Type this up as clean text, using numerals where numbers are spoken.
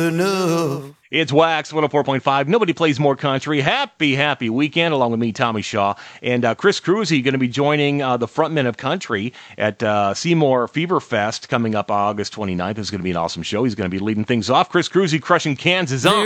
enough. It's Wax 104.5. Nobody plays more country. Happy weekend, along with me, Tommy Shaw. And Chris Cruzy going to be joining the frontmen of country at Seymour Fever Fest coming up August 29th. It's going to be an awesome show. He's going to be leading things off. Chris Cruzy crushing Kansas on